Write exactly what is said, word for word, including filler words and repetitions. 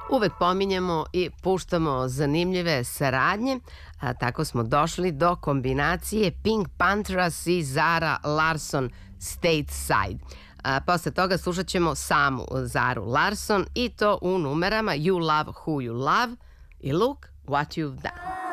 Uvek pominjemo i puštamo zanimljive saradnje, a tako smo došli do kombinacije Pink Panthers i Zara Larsson Stateside. A posle toga slušat ćemo samu Zaru Larsson i to u numerama You Love Who You Love i Look What You've Done.